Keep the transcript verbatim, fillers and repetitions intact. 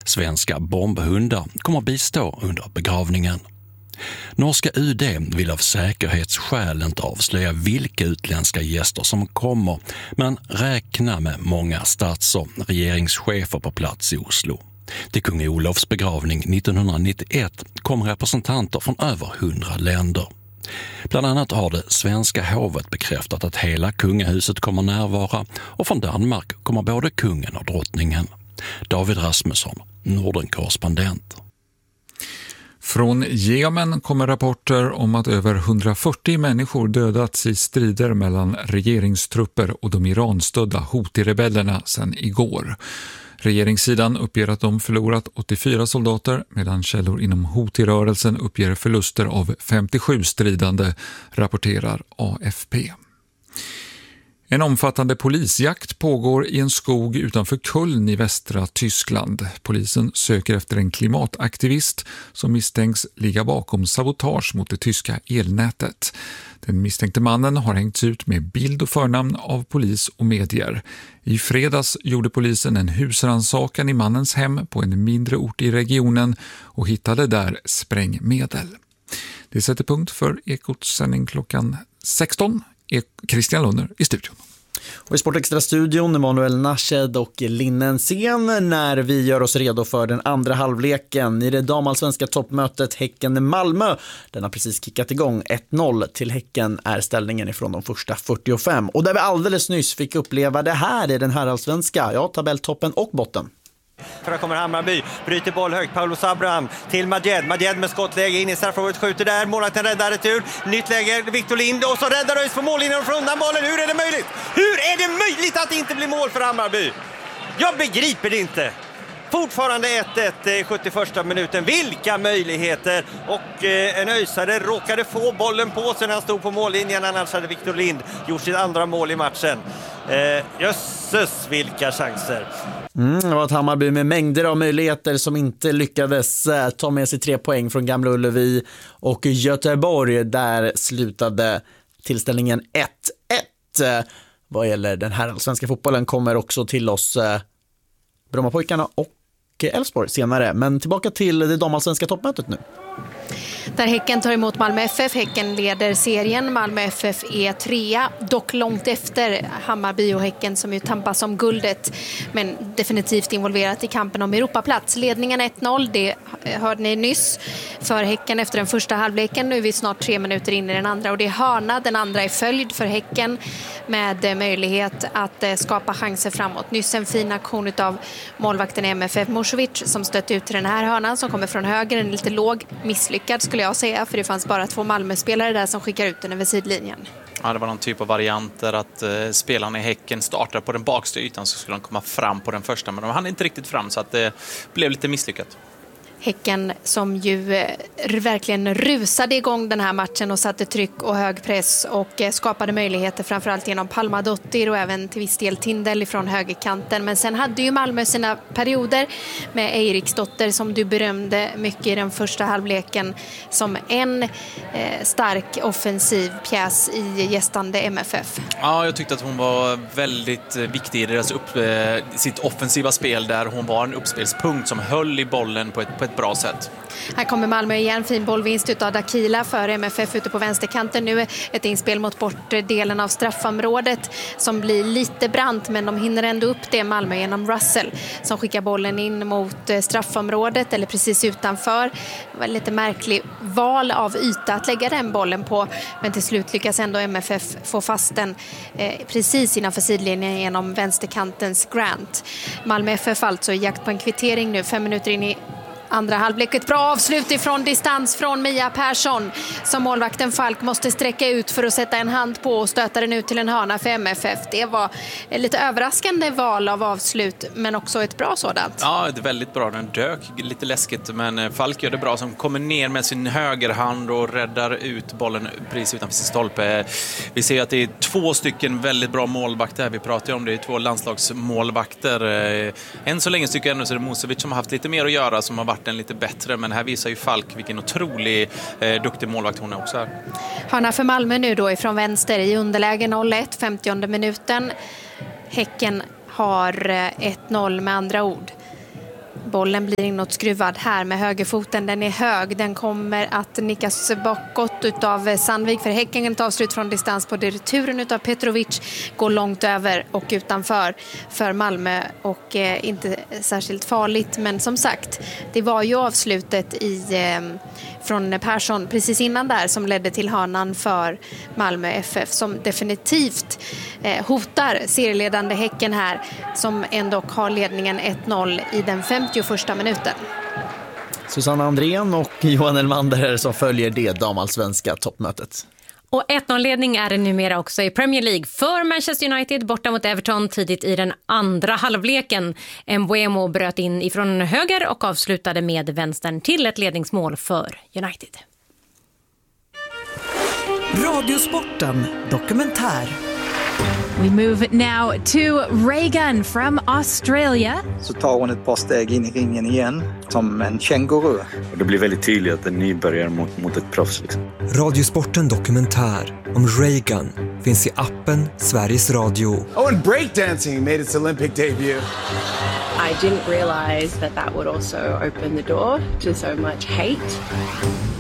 Svenska bombhundar kommer bistå under begravningen. Norska U D vill av säkerhetsskäl inte avslöja vilka utländska gäster som kommer, men räkna med många stats- och regeringschefer på plats i Oslo. Till kung Olofs begravning nittonhundranittioett kom representanter från över hundra länder. Bland annat har det svenska hovet bekräftat att hela kungahuset kommer närvara, och från Danmark kommer både kungen och drottningen. David Rasmusson, Norden-korrespondent. Från Jemen kommer rapporter om att över hundrafyrtio människor dödats i strider mellan regeringstrupper och de Iran-stödda Houthi-rebellerna sedan igår. Regeringssidan uppger att de förlorat åttiofyra soldater, medan källor inom Houthi-rörelsen uppger förluster av femtiosju stridande, rapporterar A F P. En omfattande polisjakt pågår i en skog utanför Köln i västra Tyskland. Polisen söker efter en klimataktivist som misstänks ligga bakom sabotage mot det tyska elnätet. Den misstänkte mannen har hängts ut med bild och förnamn av polis och medier. I fredags gjorde polisen en husrannsakan i mannens hem på en mindre ort i regionen och hittade där sprängmedel. Det sätter punkt för Ekots sändning klockan sexton. Christian Lunner i studion. Och i Sportextra-studion Emanuel Nashed och Linnen Sen när vi gör oss redo för den andra halvleken i det damallsvenska toppmötet Häcken-Malmö. Den har precis kickat igång. ett noll till Häcken är ställningen ifrån de första fyrtiofem. Och där vi alldeles nyss fick uppleva det här i den här allsvenska, ja, tabelltoppen och botten. För kommer Hammarby, bryter boll högt, Paulos Abraham till Majed, Majed med skottläge in i straffområdet, skjuter där, målvakten räddar retur, nytt läge, Victor Lind, och så räddar Öis på mållinjen och får undan bollen. Hur är det möjligt? Hur är det möjligt att det inte blir mål för Hammarby? Jag begriper det inte. Fortfarande ett ett i sjuttioförsta minuten. Vilka möjligheter! Och eh, en öisare råkade få bollen på sig när han stod på mållinjen. Annars hade Victor Lind gjort sitt andra mål i matchen. Eh, jösses, vilka chanser! Mm, det var ett Hammarby med mängder av möjligheter som inte lyckades eh, ta med sig tre poäng från Gamla Ullevi och Göteborg. Där slutade tillställningen ett ett. Eh, vad gäller den här allsvenska fotbollen kommer också till oss eh, Brommapojkarna och Elfsborg senare. Men tillbaka till det damallsvenska toppmötet nu. Där Häcken tar emot Malmö F F. Häcken leder serien. Malmö F F är trea, dock långt efter Hammarby och Häcken som ju tampas om guldet. Men definitivt involverat i kampen om Europaplats. Ledningen ett noll, det hörde ni nyss för Häcken efter den första halvleken. Nu är vi snart tre minuter in i den andra och det är hörna. Den andra är följd för Häcken med möjlighet att skapa chanser framåt. Nyss en fin aktion av målvakten i M F F Mošović som stött ut till den här hörnan som kommer från höger. En lite låg, misslyckad skulle jag säga, för det fanns bara två Malmö-spelare där som skickar ut den över sidlinjen. Ja, det var någon typ av varianter att eh, spelarna i Häcken startar på den baksta ytan så skulle de komma fram på den första, men de hann inte riktigt fram så att det blev lite misslyckat. Häcken som ju eh, verkligen rusade igång den här matchen och satte tryck och hög press och eh, skapade möjligheter framförallt genom Palmadottir och även till viss del Tindell ifrån högerkanten. Men sen hade ju Malmö sina perioder med Eiriksdotter som du berömde mycket i den första halvleken som en eh, stark offensiv pjäs i gästande M F F. Ja, jag tyckte att hon var väldigt viktig i deras upp, eh, sitt offensiva spel där hon var en uppspelspunkt som höll i bollen på ett, på ett bra sätt. Här kommer Malmö igen, fin bollvinst utav Dakila för M F F ute på vänsterkanten. Nu ett inspel mot bortdelen av straffområdet som blir lite brant, men de hinner ändå upp det, Malmö, genom Russell som skickar bollen in mot straffområdet eller precis utanför. Det var lite märklig val av yta att lägga den bollen på, men till slut lyckas ändå M F F få fast den eh, precis innanför sidlinjen genom vänsterkantens Grant. Malmö F F alltså i jakt på en kvittering nu, fem minuter in i andra halvlek. Ett bra avslut ifrån distans från Mia Persson som målvakten Falk måste sträcka ut för att sätta en hand på och stöta den ut till en hörna för M F F. Det var ett lite överraskande val av avslut, men också ett bra sådant. Ja, det är väldigt bra. Den dök lite läskigt, men Falk gör det bra som kommer ner med sin högerhand och räddar ut bollen precis utanför sin stolpe. Vi ser att det är två stycken väldigt bra målvakter. Vi pratar ju om det, är två landslagsmålvakter. Än så länge tycker jag ändå så är det Mošović som har haft lite mer att göra, som har varit den lite bättre, men här visar ju Falk vilken otrolig eh, duktig målvakt hon är också här. Hörna för Malmö nu då ifrån vänster i underläge noll ett, femtionde minuten. Häcken har ett noll med andra ord. Bollen blir inåtskruvad här med högerfoten. Den är hög. Den kommer att nickas bakåt utav Sandvik för Häcken. Ett avslut från distans på returen utav Petrovic. Går långt över och utanför för Malmö. Och eh, inte särskilt farligt. Men som sagt, det var ju avslutet i, eh, från Persson precis innan där som ledde till hörnan för Malmö F F. Som definitivt eh, hotar serieledande Häcken här. Som ändå har ledningen ett noll i den femtioförsta minuten. Susanna Andrén och Johan Elmander som följer det damallsvenska toppmötet. Och ett noll-ledning är det numera också i Premier League för Manchester United borta mot Everton tidigt i den andra halvleken. Mbeumo bröt in ifrån höger och avslutade med vänstern till ett ledningsmål för United. Radiosporten dokumentär. We move now to Reagan from Australia. Så tar hon ett par steg in i ringen igen, som en känguru. Och det blir väldigt tydligt att en nybörjare mot, mot ett proffs. Liksom. Radiosporten dokumentär om Reagan finns i appen Sveriges Radio. Oh, and breakdancing made its Olympic debut. I didn't realize that that would also open the door to so much hate.